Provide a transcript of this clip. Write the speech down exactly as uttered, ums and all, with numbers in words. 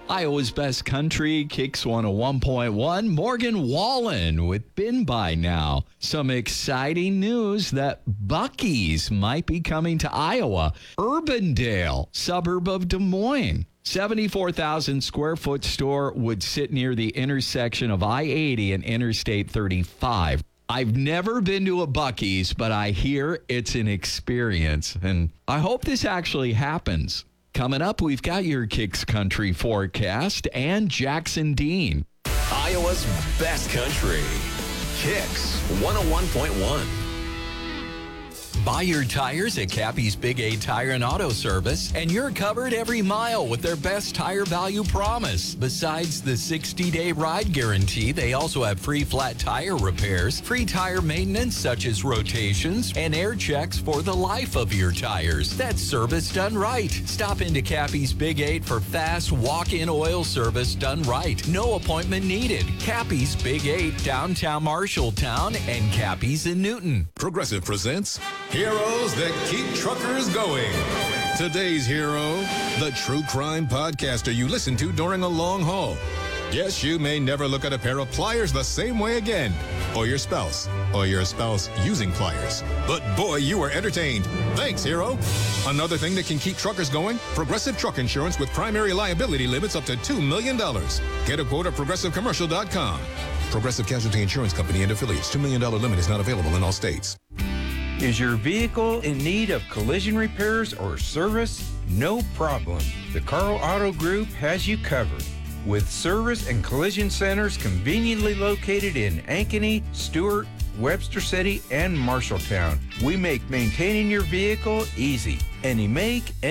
Iowa's Best Country, Kicks one oh one point one. Morgan Wallen with Been By Now. Some exciting news that Buc-ee's might be coming to Iowa. Urbandale, suburb of Des Moines. seventy-four thousand square foot store would sit near the intersection of I eighty and Interstate thirty-five. I've never been to a Buc-ee's, but I hear it's an experience, and I hope this actually happens. Coming up, we've got your Kicks Country forecast and Jackson Dean. Iowa's Best Country. Kicks one oh one point one. Buy your tires at Cappy's Big A Tire and Auto Service, and you're covered every mile with their best tire value promise. Besides the sixty-day ride guarantee, they also have free flat tire repairs, free tire maintenance such as rotations, and air checks for the life of your tires. That's service done right. Stop into Cappy's Big Eight for fast walk-in oil service done right. No appointment needed. Cappy's Big Eight, downtown Marshalltown, and Cappy's in Newton. Progressive presents Heroes That Keep Truckers Going. Today's hero, the true crime podcaster you listen to during a long haul. Yes, you may never look at a pair of pliers the same way again. Or your spouse. Or your spouse using pliers. But boy, you were entertained. Thanks, hero. Another thing that can keep truckers going? Progressive Truck Insurance with primary liability limits up to two million dollars. Get a quote at progressive commercial dot com. Progressive Casualty Insurance Company and affiliates. two million dollars limit is not available in all states. Is your vehicle in need of collision repairs or service? No problem. The Carl Auto Group has you covered. With service and collision centers conveniently located in Ankeny, Stewart, Webster City, and Marshalltown, we make maintaining your vehicle easy. Any make,